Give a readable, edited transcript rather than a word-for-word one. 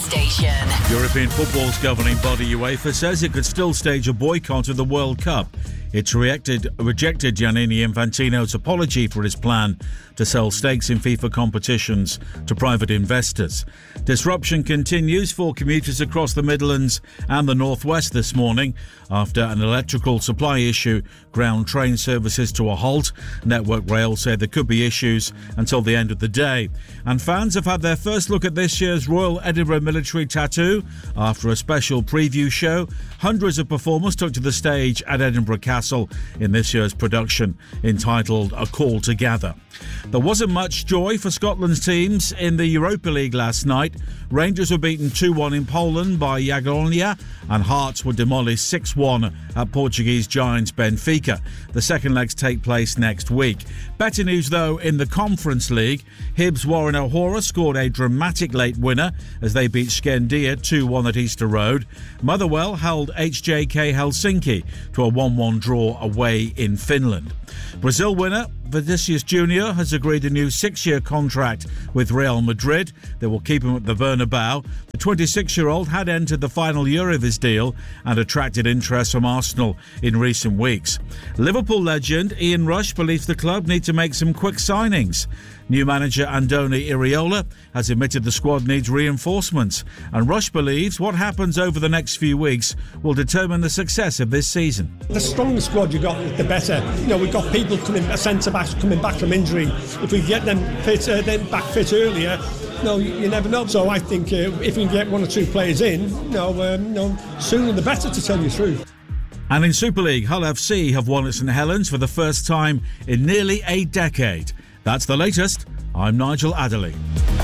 station. European football's governing body UEFA says it could still stage a boycott of the World Cup. It's rejected Gianni Infantino's apology for his plan to sell stakes in FIFA competitions to private investors. Disruption continues for commuters across the Midlands and the Northwest this morning after an electrical supply issue ground train services to a halt. Network Rail say there could be issues until the end of the day. And fans have had their first look at this year's Royal Edinburgh Military Tattoo after a special preview show. Hundreds of performers took to the stage at Edinburgh Castle in this year's production entitled A Call to Gather. There wasn't much joy for Scotland's teams in the Europa League last night. Rangers were beaten 2-1 in Poland by Jagiellonia and Hearts were demolished 6-1 at Portuguese giants Benfica. The second legs take place next week. Better news though in the Conference League. Hibs Warren O'Hora scored a dramatic late winner as they beat Skendia 2-1 at Easter Road. Motherwell held HJK Helsinki to a 1-1 draw away in Finland. Brazil winner Vinicius Junior has agreed a new 6-year contract with Real Madrid. They will keep him at the Bernabeu. The 26-year-old had entered the final year of his deal and attracted interest from Arsenal in recent weeks. Liverpool legend Ian Rush believes the club need to make some quick signings. New manager Andoni Iraola has admitted the squad needs reinforcements, and Rush believes what happens over the next few weeks will determine the success of this season. The stronger the squad you got, the better. We've got people centre-backs coming back from injury. If we get them back fit earlier, you never know. So I think if we can get one or two players in, sooner the better, to tell you the truth. And in Super League, Hull FC have won at St Helens for the first time in nearly a decade. That's the latest. I'm Nigel Adderley.